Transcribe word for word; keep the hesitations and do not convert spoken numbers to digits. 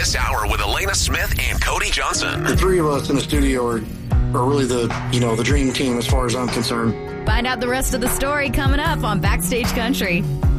this hour with Elena Smith and Cody Johnson. The three of us in the studio are, are really the, you know, the dream team as far as I'm concerned. Find out the rest of the story coming up on Backstage Country.